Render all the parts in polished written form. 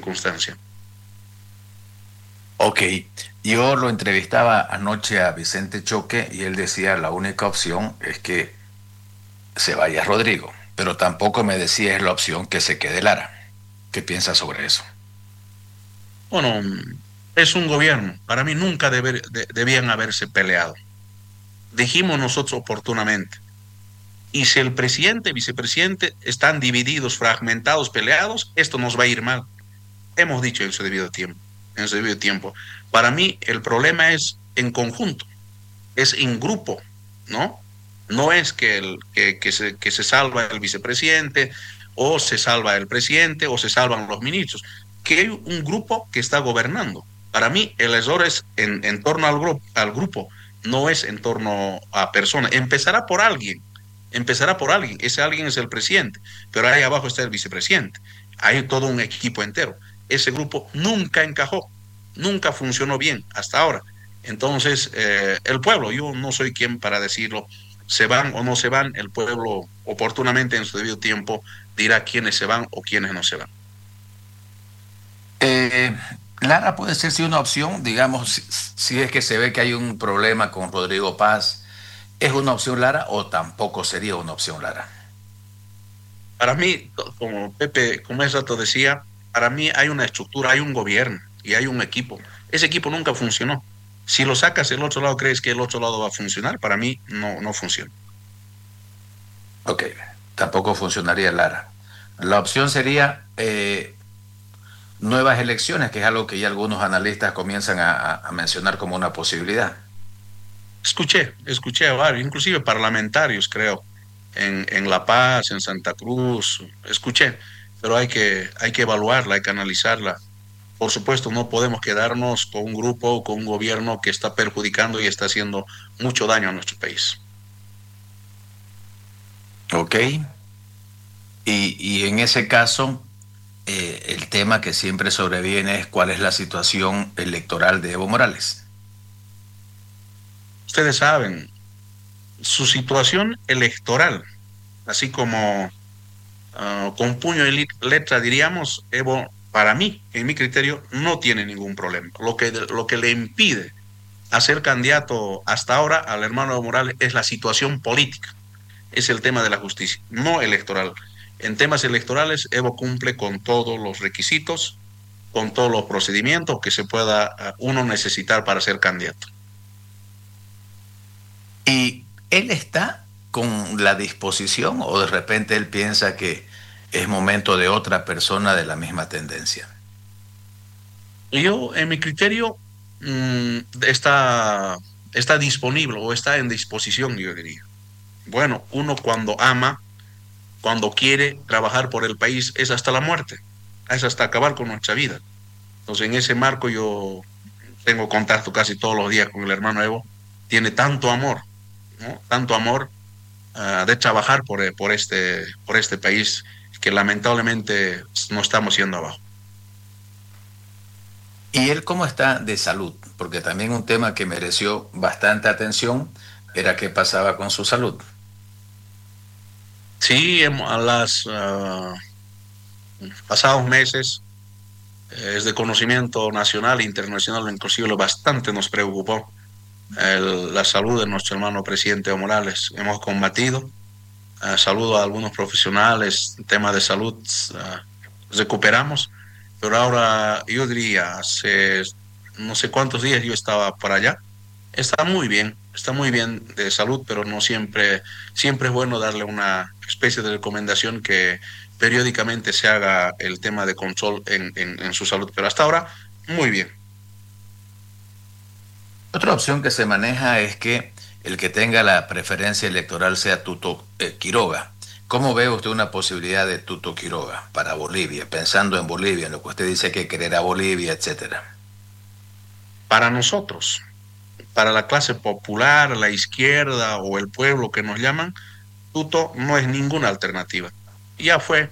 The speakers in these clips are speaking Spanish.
circunstancia. Ok, yo lo entrevistaba anoche a Vicente Choque y él decía la única opción es que se vaya Rodrigo, pero tampoco me decía es la opción que se quede Lara. ¿Qué piensas sobre eso? Bueno, es un gobierno. Para mí nunca debían haberse peleado. Dijimos nosotros oportunamente. Y si el presidente y vicepresidente están divididos, fragmentados, peleados, esto nos va a ir mal. Hemos dicho en su debido tiempo. En su debido tiempo. Para mí el problema es en conjunto, es en grupo, ¿no? No es que se salva el vicepresidente o se salva el presidente o se salvan los ministros, que hay un grupo que está gobernando. Para mí el error es en torno al grupo, no es en torno a personas. Empezará por alguien, ese alguien es el presidente, pero ahí abajo está el vicepresidente, hay todo un equipo entero. Ese grupo nunca encajó, nunca funcionó bien hasta ahora. Entonces, el pueblo, yo no soy quien para decirlo, se van o no se van, el pueblo oportunamente en su debido tiempo dirá quiénes se van o quiénes no se van. Eh, Lara puede ser sí una opción, digamos, si es que se ve que hay un problema con Rodrigo Paz, ¿es una opción Lara o tampoco sería una opción Lara? Para mí, como Pepe, como ese rato decía, para mí hay una estructura, hay un gobierno y hay un equipo. Ese equipo nunca funcionó. Si lo sacas del otro lado, ¿crees que el otro lado va a funcionar? Para mí no funciona. Ok, tampoco funcionaría Lara. La opción sería nuevas elecciones, que es algo que ya algunos analistas comienzan a mencionar como una posibilidad. Escuché a varios, inclusive parlamentarios, creo, en La Paz, en Santa Cruz, escuché, pero hay que evaluarla, hay que analizarla. Por supuesto, no podemos quedarnos con un grupo o con un gobierno que está perjudicando y está haciendo mucho daño a nuestro país. Ok, y en ese caso, el tema que siempre sobreviene es cuál es la situación electoral de Evo Morales. Ustedes saben, su situación electoral, así como con puño y letra diríamos, Evo, para mí, en mi criterio, no tiene ningún problema. Lo que le impide a ser candidato hasta ahora al hermano Evo Morales es la situación política, es el tema de la justicia, no electoral. En temas electorales, Evo cumple con todos los requisitos, con todos los procedimientos que se pueda uno necesitar para ser candidato. ¿Y él está con la disposición o de repente él piensa que es momento de otra persona de la misma tendencia? Yo, en mi criterio, está disponible o está en disposición, yo diría. Bueno, uno cuando ama, cuando quiere trabajar por el país, es hasta la muerte, es hasta acabar con nuestra vida. Entonces, en ese marco yo tengo contacto casi todos los días con el hermano Evo. Tiene tanto amor, ¿no? Tanto amor de trabajar por este país que lamentablemente no estamos yendo abajo. ¿Y él cómo está de salud? Porque también un tema que mereció bastante atención era qué pasaba con su salud. Sí, a las pasados meses es de conocimiento nacional e internacional, inclusive lo bastante nos preocupó la salud de nuestro hermano presidente Evo Morales. Hemos combatido, saludo a algunos profesionales, tema de salud, recuperamos, pero ahora yo diría, hace no sé cuántos días yo estaba por allá, está muy bien de salud, pero no siempre, siempre es bueno darle una especie de recomendación que periódicamente se haga el tema de control en su salud, pero hasta ahora, muy bien. Otra opción que se maneja es que el que tenga la preferencia electoral sea Tuto Quiroga. ¿Cómo ve usted una posibilidad de Tuto Quiroga para Bolivia? Pensando en Bolivia, en lo que usted dice que querer a Bolivia, etcétera. Para nosotros, para la clase popular, la izquierda o el pueblo que nos llaman, Tuto no es ninguna alternativa. Ya fue,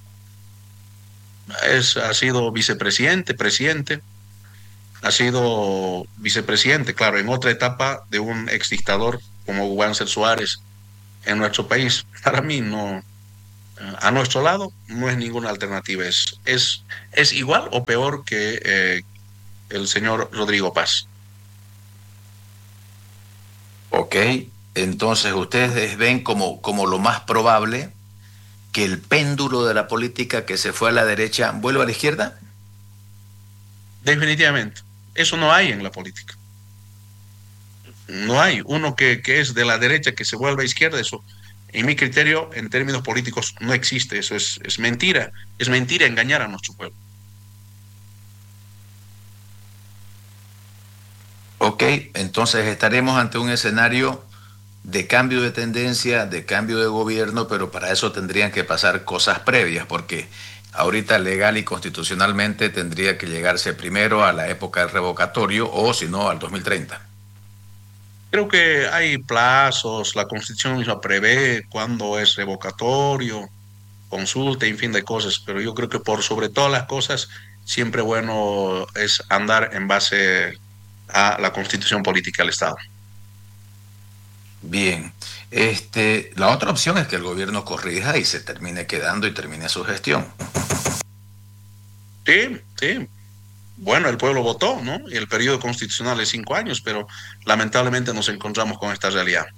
ha sido vicepresidente, presidente, ha sido vicepresidente, claro, en otra etapa de un exdictador como Juan Suárez en nuestro país. Para mí a nuestro lado no es ninguna alternativa, es igual o peor que el señor Rodrigo Paz. Ok, entonces ustedes ven como lo más probable que el péndulo de la política que se fue a la derecha vuelva a la izquierda. Definitivamente, eso no hay en la política. No hay uno que es de la derecha que se vuelva a izquierda, eso, en mi criterio, en términos políticos, no existe, eso es mentira engañar a nuestro pueblo. Ok, entonces estaremos ante un escenario de cambio de tendencia, de cambio de gobierno, pero para eso tendrían que pasar cosas previas, porque ahorita legal y constitucionalmente tendría que llegarse primero a la época del revocatorio o si no al 2030. Creo que hay plazos, la Constitución misma prevé cuándo es revocatorio, consulta, en fin de cosas, pero yo creo que por sobre todas las cosas, siempre bueno es andar en base a la Constitución política del Estado. Bien, la otra opción es que el gobierno corrija y se termine quedando y termine su gestión. Sí, sí. Bueno, el pueblo votó, ¿no? Y el periodo constitucional es 5 años, pero lamentablemente nos encontramos con esta realidad.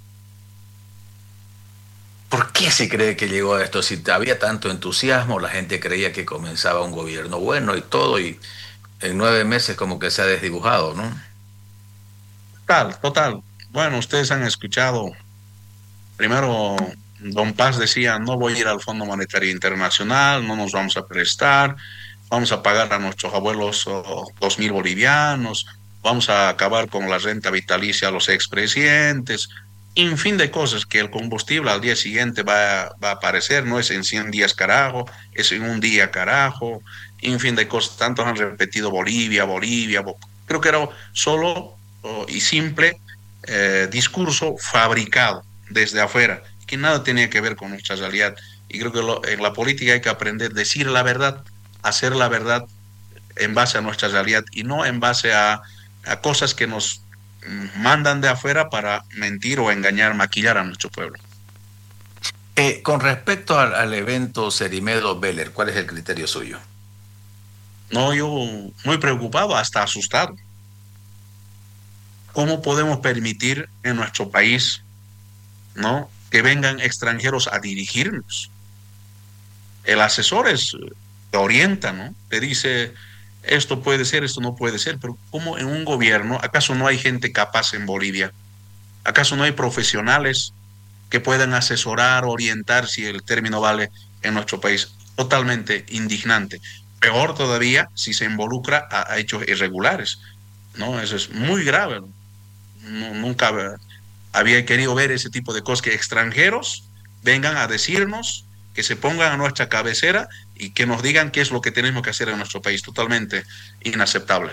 ¿Por qué se cree que llegó a esto? Si había tanto entusiasmo, la gente creía que comenzaba un gobierno bueno y todo, y en 9 meses como que se ha desdibujado, ¿no? Total, total. Bueno, ustedes han escuchado, primero, Don Paz decía, no voy a ir al Fondo Monetario Internacional, no nos vamos a prestar, vamos a pagar a nuestros abuelos 2.000 bolivianos, vamos a acabar con la renta vitalicia a los expresidentes, fin de cosas que el combustible al día siguiente va a aparecer, no es en 100 días carajo, es en un día carajo, fin de cosas, tantos han repetido Bolivia, Bolivia, creo que era solo y simple discurso fabricado desde afuera, que nada tenía que ver con nuestra realidad. Y creo que en la política hay que aprender a decir la verdad, hacer la verdad en base a nuestra realidad y no en base a cosas que nos mandan de afuera para mentir o engañar, maquillar a nuestro pueblo. Con respecto al evento Cerimedo Beller, ¿cuál es el criterio suyo? No, yo muy preocupado, hasta asustado. ¿Cómo podemos permitir en nuestro país, ¿no?, que vengan extranjeros a dirigirnos? El asesor te orienta, ¿no? Te dice, esto puede ser, esto no puede ser, pero ¿cómo en un gobierno, acaso no hay gente capaz en Bolivia? ¿Acaso no hay profesionales que puedan asesorar, orientar, si el término vale, en nuestro país? Totalmente indignante. Peor todavía si se involucra a hechos irregulares, ¿no? Eso es muy grave, ¿no? Nunca había querido ver ese tipo de cosas, que extranjeros vengan a decirnos, que se pongan a nuestra cabecera y que nos digan qué es lo que tenemos que hacer en nuestro país. Totalmente inaceptable.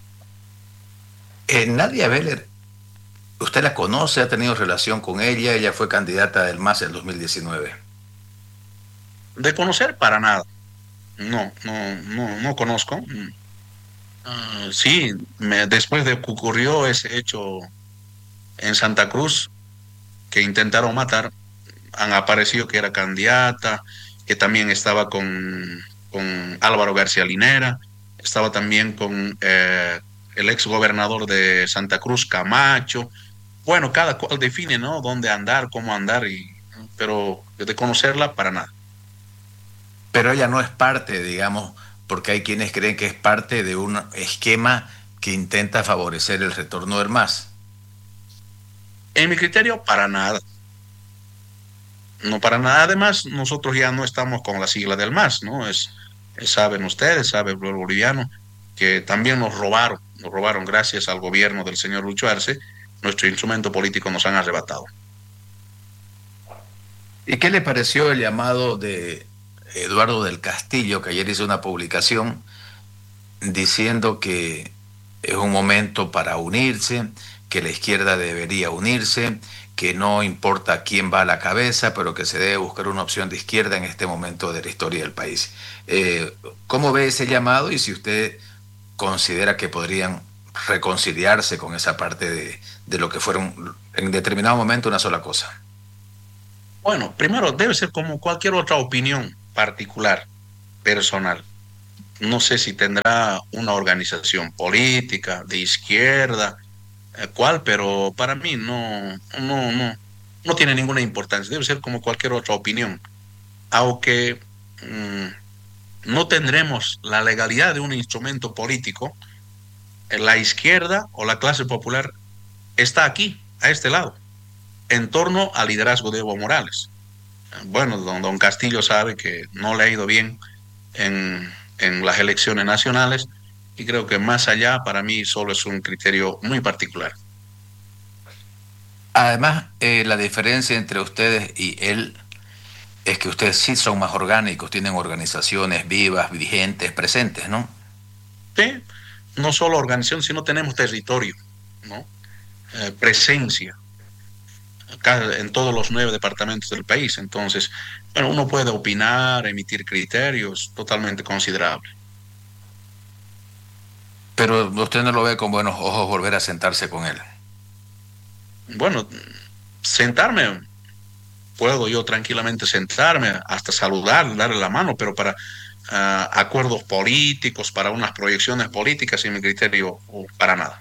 Nadia Beller, ¿usted la conoce? ¿Ha tenido relación con ella? Ella fue candidata del MAS en 2019. De conocer, para nada. No, no, no, no conozco. Sí, después de que ocurrió ese hecho en Santa Cruz, que intentaron matar, han aparecido que era candidata, que también estaba con Álvaro García Linera, estaba también con el ex gobernador de Santa Cruz, Camacho. Bueno, cada cual define, ¿no?, dónde andar, cómo andar, pero de conocerla, para nada. Pero ella no es parte, digamos, porque hay quienes creen que es parte de un esquema que intenta favorecer el retorno del MAS. En mi criterio, para nada. No, para nada. Además, nosotros ya no estamos con la sigla del MAS, ¿no? Saben ustedes, sabe el pueblo boliviano, que también nos robaron gracias al gobierno del señor Lucho Arce, nuestro instrumento político nos han arrebatado. ¿Y qué le pareció el llamado de Eduardo del Castillo, que ayer hizo una publicación diciendo que es un momento para unirse, que la izquierda debería unirse, que no importa quién va a la cabeza, pero que se debe buscar una opción de izquierda en este momento de la historia del país? ¿Cómo ve ese llamado y si usted considera que podrían reconciliarse con esa parte de lo que fueron en determinado momento una sola cosa? Bueno, primero debe ser como cualquier otra opinión particular, personal. No sé si tendrá una organización política de izquierda, cuál, pero para mí no tiene ninguna importancia. Debe ser como cualquier otra opinión. Aunque no tendremos la legalidad de un instrumento político, la izquierda o la clase popular está aquí, a este lado, en torno al liderazgo de Evo Morales. Bueno, don Castillo sabe que no le ha ido bien en las elecciones nacionales y creo que más allá para mí solo es un criterio muy particular. Además, la diferencia entre ustedes y él es que ustedes sí son más orgánicos, tienen organizaciones vivas, vigentes, presentes, ¿no? Sí, no solo organización, sino tenemos territorio, ¿no? Presencia acá en todos los 9 departamentos del país. Entonces, bueno, uno puede opinar, emitir criterios totalmente considerables. Pero usted no lo ve con buenos ojos volver a sentarse con él. Bueno, sentarme, puedo yo tranquilamente sentarme, hasta saludar, darle la mano, pero para acuerdos políticos, para unas proyecciones políticas, y mi criterio, para nada.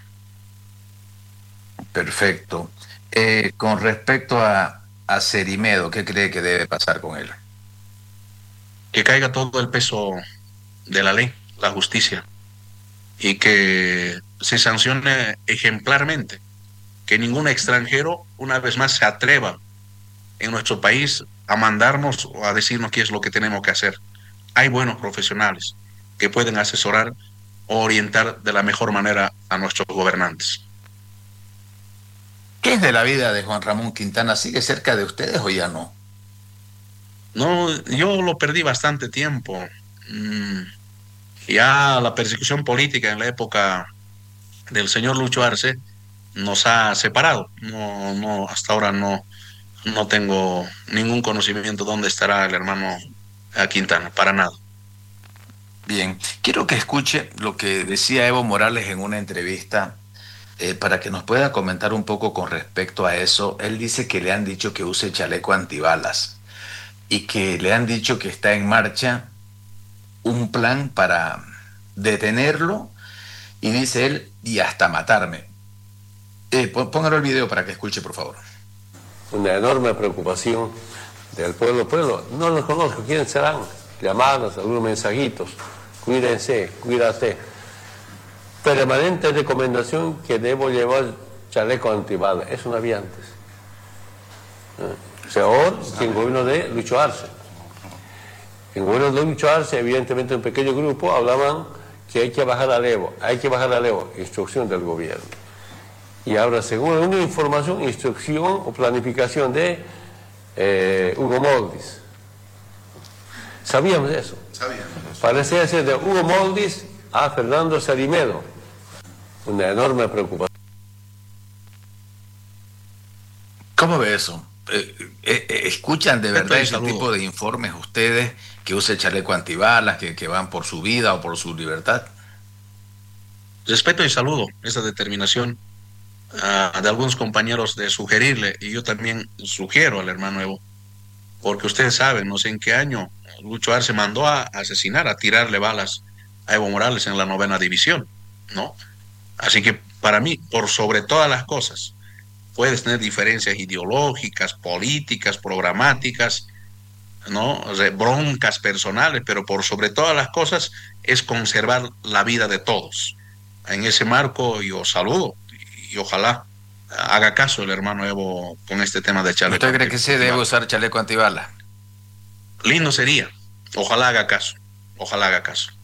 Perfecto. Con respecto a Cerimedo, ¿qué cree que debe pasar con él? Que caiga todo el peso de la ley, la justicia, y que se sancione ejemplarmente, que ningún extranjero una vez más se atreva en nuestro país a mandarnos o a decirnos qué es lo que tenemos que hacer. Hay buenos profesionales que pueden asesorar o orientar de la mejor manera a nuestros gobernantes. ¿Qué es de la vida de Juan Ramón Quintana? ¿Sigue cerca de ustedes o ya no? No, yo lo perdí bastante tiempo. Mm, ya la persecución política en la época del señor Lucho Arce nos ha separado. Hasta ahora no tengo ningún conocimiento dónde estará el hermano Quintana, para nada. Bien, quiero que escuche lo que decía Evo Morales en una entrevista para que nos pueda comentar un poco con respecto a eso. Él dice que le han dicho que use chaleco antibalas y que le han dicho que está en marcha un plan para detenerlo y dice él, y hasta matarme. Póngalo el video para que escuche, por favor. Una enorme preocupación del pueblo. Pueblo, no los conozco, ¿quiénes serán? Llamadas, algunos mensajitos. Cuídense, cuídate. Permanente recomendación que debo llevar chaleco antibalas. Eso no había antes. Peor que en gobierno de Lucho Arce. En gobierno de Lucho Arce, evidentemente un pequeño grupo hablaban que hay que bajar al Evo, instrucción del gobierno. Y ahora, según una información, instrucción o planificación de Hugo Moldis. ¿Sabíamos eso? Sabíamos. Parecía ser de Hugo Moldis a Fernando Cerimedo. Una enorme preocupación. ¿Cómo ve eso? ¿Escuchan de verdad ese tipo de informes ustedes que use chaleco antibalas, que van por su vida o por su libertad? Respeto y saludo esa determinación de algunos compañeros de sugerirle, y yo también sugiero al hermano Evo, porque ustedes saben, no sé en qué año Lucho Arce mandó a asesinar, a tirarle balas a Evo Morales en la 9ª división, ¿no? Así que para mí, por sobre todas las cosas, puedes tener diferencias ideológicas, políticas, programáticas, ¿no? O sea, broncas personales, pero por sobre todas las cosas es conservar la vida de todos. En ese marco yo saludo y ojalá haga caso el hermano Evo con este tema de chaleco. ¿Usted cree que se debe usar chaleco antibalas? Lindo sería. Ojalá haga caso. Ojalá haga caso.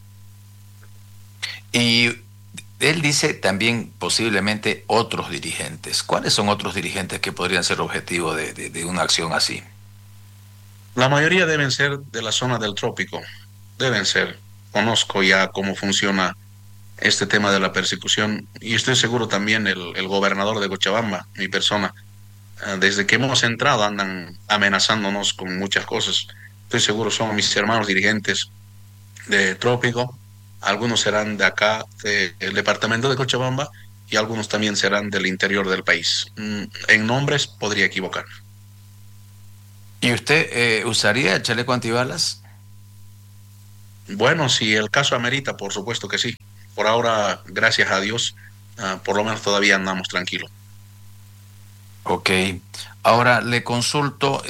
Y él dice también posiblemente otros dirigentes. ¿Cuáles son otros dirigentes que podrían ser objetivo de una acción así? La mayoría deben ser de la zona del trópico. Deben ser. Conozco ya cómo funciona este tema de la persecución y estoy seguro también el gobernador de Cochabamba, mi persona. Desde que hemos entrado andan amenazándonos con muchas cosas. Estoy seguro son mis hermanos dirigentes de Trópico, algunos serán de acá, del departamento de Cochabamba, y algunos también serán del interior del país. En nombres podría equivocarme. ¿Y usted usaría el chaleco antibalas? Bueno, si el caso amerita, por supuesto que sí. Por ahora, gracias a Dios, por lo menos todavía andamos tranquilos. Ok. Ahora le consulto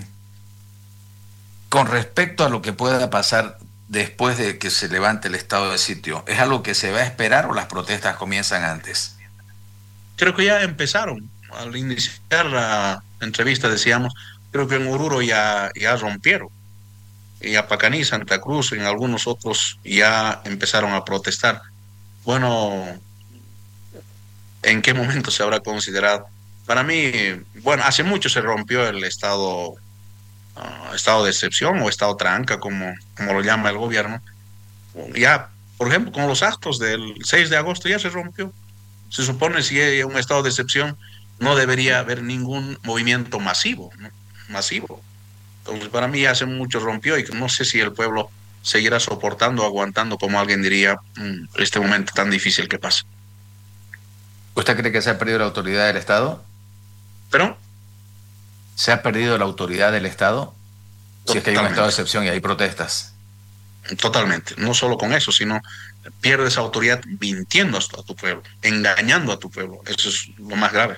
con respecto a lo que pueda pasar después de que se levante el estado de sitio. ¿Es algo que se va a esperar o las protestas comienzan antes? Creo que ya empezaron. Al iniciar la entrevista decíamos, creo que en Oruro ya rompieron. Y Apacaní, Santa Cruz, en algunos otros ya empezaron a protestar. Bueno, ¿en qué momento se habrá considerado? Para mí, bueno, hace mucho se rompió el estado de excepción o estado tranca, como lo llama el gobierno. Ya, por ejemplo, con los actos del 6 de agosto ya se rompió. Se supone si hay un estado de excepción no debería haber ningún movimiento masivo, ¿no? Masivo. Entonces, para mí hace mucho rompió y no sé si el pueblo seguirá soportando, aguantando, como alguien diría, este momento tan difícil que pasa. ¿Usted cree que se ha perdido la autoridad del Estado? Pero ¿Se ha perdido la autoridad del Estado? Si es que hay un estado de excepción y hay protestas. totalmente, no solo con eso, sino pierdes autoridad mintiendo a tu pueblo, engañando a tu pueblo. Eso es lo más grave.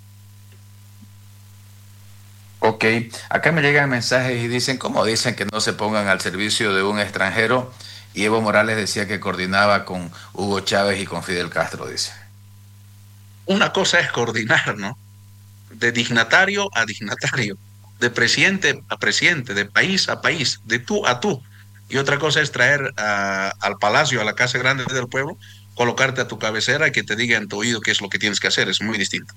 Ok, acá me llegan mensajes y dicen, ¿cómo dicen que no se pongan al servicio de un extranjero? Y Evo Morales decía que coordinaba con Hugo Chávez y con Fidel Castro, dice. Una cosa es coordinar, ¿no? De dignatario a dignatario, de presidente a presidente, de país a país, de tú a tú. Y otra cosa es traer al palacio, a la casa grande del pueblo, colocarte a tu cabecera y que te diga en tu oído qué es lo que tienes que hacer. Es muy distinto.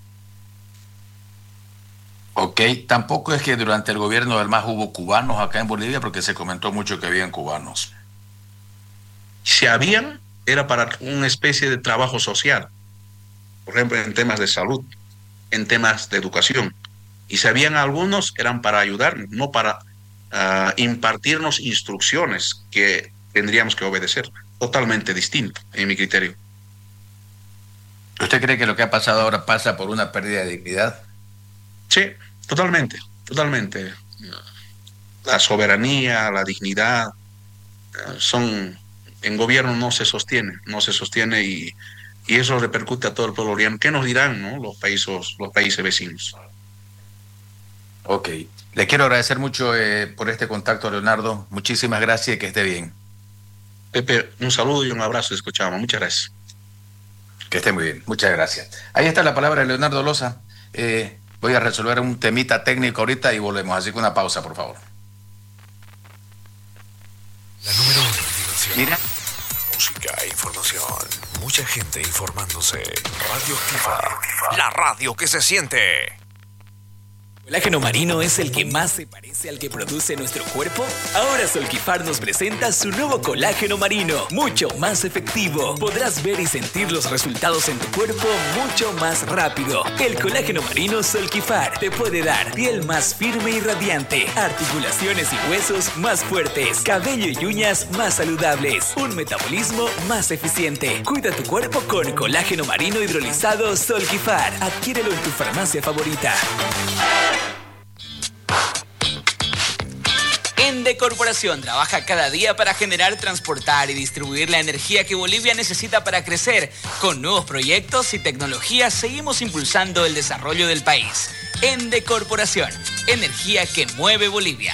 Ok, tampoco es que durante el gobierno del MAS hubo cubanos acá en Bolivia, porque se comentó mucho que habían cubanos. Si habían, era para una especie de trabajo social, por ejemplo, en temas de salud, en temas de educación. Y si habían algunos, eran para ayudarnos, no para impartirnos instrucciones que tendríamos que obedecer. Totalmente distinto, en mi criterio. ¿Usted cree que lo que ha pasado ahora pasa por una pérdida de dignidad? Sí, totalmente, totalmente. La soberanía, la dignidad, son, en gobierno no se sostiene y eso repercute a todo el pueblo boliviano. ¿Qué nos dirán, no? Los países vecinos. Ok, le quiero agradecer mucho por este contacto, Leonardo. Muchísimas gracias y que esté bien. Pepe, un saludo y un abrazo, escuchamos. Muchas gracias. Que esté muy bien, muchas gracias. Ahí está la palabra de Leonardo Loza. Voy a resolver un temita técnico ahorita y volvemos, así que una pausa, por favor. La número 1 en diversión. Mira. Música e información. Mucha gente informándose. Radio Activa. La radio que se siente. ¿El colágeno marino es el que más se parece al que produce nuestro cuerpo? Ahora Solquifar nos presenta su nuevo colágeno marino, mucho más efectivo. Podrás ver y sentir los resultados en tu cuerpo mucho más rápido. El colágeno marino Solquifar te puede dar piel más firme y radiante, articulaciones y huesos más fuertes, cabello y uñas más saludables, un metabolismo más eficiente. Cuida tu cuerpo con colágeno marino hidrolizado Solquifar. Adquiérelo en tu farmacia favorita. Ende Corporación trabaja cada día para generar, transportar y distribuir la energía que Bolivia necesita para crecer. Con nuevos proyectos y tecnologías seguimos impulsando el desarrollo del país. Ende Corporación, energía que mueve Bolivia.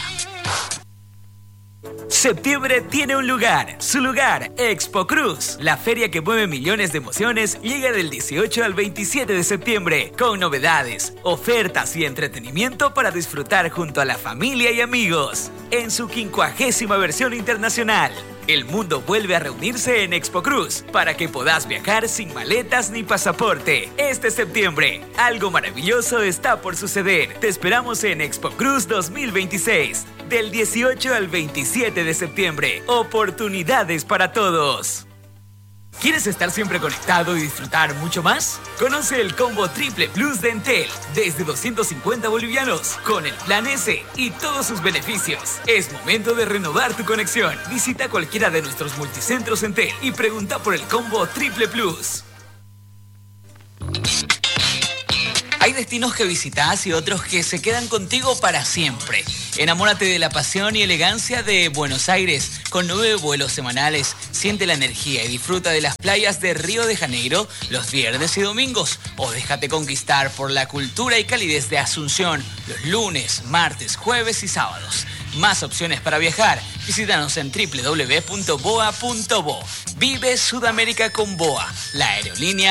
Septiembre tiene un lugar, su lugar, Expo Cruz. La feria que mueve millones de emociones llega del 18 al 27 de septiembre, con novedades, ofertas y entretenimiento para disfrutar junto a la familia y amigos. En su 50ª versión internacional, el mundo vuelve a reunirse en Expo Cruz para que puedas viajar sin maletas ni pasaporte. Este septiembre, algo maravilloso está por suceder. Te esperamos en Expo Cruz 2026. Del 18 al 27 de septiembre. Oportunidades para todos. ¿Quieres estar siempre conectado y disfrutar mucho más? Conoce el combo Triple Plus de Entel desde 250 bolivianos con el plan S y todos sus beneficios. Es momento de renovar tu conexión. Visita cualquiera de nuestros multicentros Entel y pregunta por el combo Triple Plus. Hay destinos que visitas y otros que se quedan contigo para siempre. Enamórate de la pasión y elegancia de Buenos Aires con 9 vuelos semanales. Siente la energía y disfruta de las playas de Río de Janeiro los viernes y domingos. O déjate conquistar por la cultura y calidez de Asunción los lunes, martes, jueves y sábados. Más opciones para viajar. Visítanos en www.boa.bo. Vive Sudamérica con BOA, la aerolínea